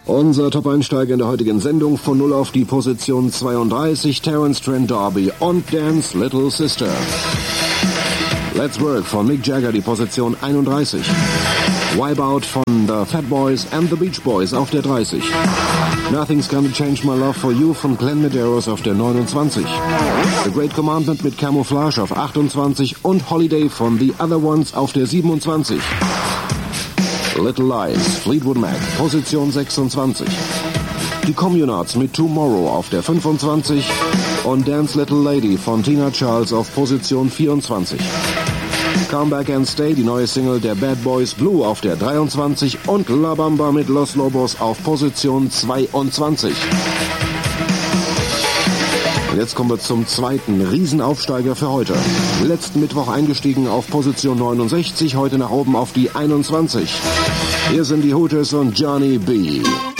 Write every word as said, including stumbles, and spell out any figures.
Unser Top-Einsteiger in der heutigen Sendung von null auf die Position zweiunddreißig, Terence Trent D'Arby und Dance Little Sister. Let's Work von Mick Jagger, die Position einunddreißig. Wipe Out von The Fat Boys and the Beach Boys auf der dreißig. Nothing's Gonna Change My Love for You von Glenn Medeiros auf der neunundzwanzig. The Great Commandment mit Camouflage auf achtundzwanzig und Holiday von The Other Ones auf der siebenundzwanzig. Little Lies, Fleetwood Mac, Position sechsundzwanzig. Die Communards mit Tomorrow auf der fünfundzwanzig und Dance Little Lady von Tina Charles auf Position vierundzwanzig. Come Back and Stay, die neue Single der Bad Boys Blue auf der dreiundzwanzig und La Bamba mit Los Lobos auf Position zweiundzwanzig. Und jetzt kommen wir zum zweiten Riesenaufsteiger für heute. Letzten Mittwoch eingestiegen auf Position neunundsechzig, heute nach oben auf die einundzwanzig. Hier sind die Hooters und Johnny B.